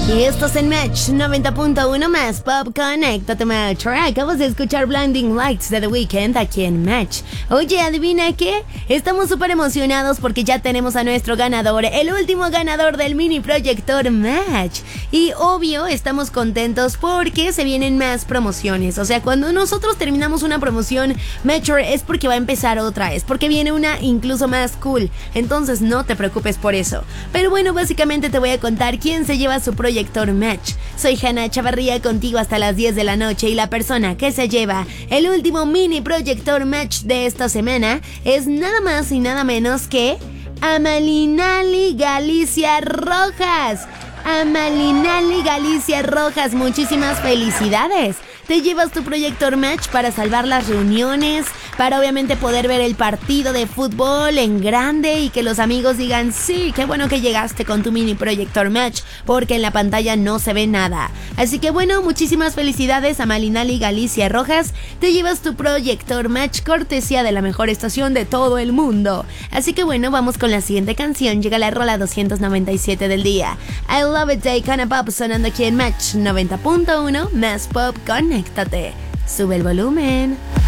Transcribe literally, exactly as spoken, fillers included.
Y estás en Match noventa punto uno más Pop, conéctate Match. Acabas de escuchar Blinding Lights de The Weeknd aquí en Match. Oye, ¿adivina qué? Estamos súper emocionados porque ya tenemos a nuestro ganador, el último ganador del mini proyector Match. Y obvio, estamos contentos porque se vienen más promociones. O sea, cuando nosotros terminamos una promoción Matcher es porque va a empezar otra, es porque viene una incluso más cool. Entonces no te preocupes por eso. Pero bueno, básicamente te voy a contar quién se lleva su proyector Match. Soy Hanna Chavarría contigo hasta las diez de la noche y la persona que se lleva el último mini proyector Match de esta semana es nada más y nada menos que Amalinali Galicia Rojas. Amalinali Galicia Rojas, muchísimas felicidades. Te llevas tu proyector Match para salvar las reuniones, para obviamente poder ver el partido de fútbol en grande y que los amigos digan, sí, qué bueno que llegaste con tu mini proyector Match, porque en la pantalla no se ve nada. Así que bueno, muchísimas felicidades a Malinali Galicia Rojas. Te llevas tu proyector Match cortesía de la mejor estación de todo el mundo. Así que bueno, vamos con la siguiente canción. Llega la rola doscientos noventa y siete del día. I Love It Day Kana Pop sonando aquí en Match noventa punto uno más Pop, conéctate. Sube el volumen.